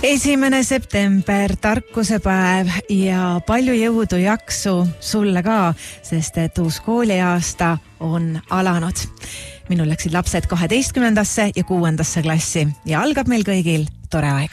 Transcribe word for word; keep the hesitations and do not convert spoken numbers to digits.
esimene september, tarkusepäev ja palju jõudu, jaksu sulle ka, sest et uus kooliaasta on alanud. Minul läksid lapsed kaheteistkümnendasse ja kuuendasse klassi ja algab meil kõigil tore aeg.